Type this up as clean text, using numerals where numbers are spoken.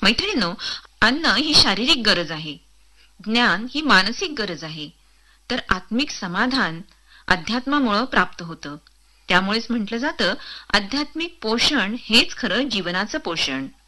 मैत्रिणींनो, अन्न ही शारीरिक गरज आहे, ज्ञान ही मानसिक गरज आहे, तर आत्मिक समाधान अध्यात्मामुळे प्राप्त होतं. त्यामुळेच म्हटलं जातं, आध्यात्मिक पोषण हेच खरं जीवनाचं पोषण.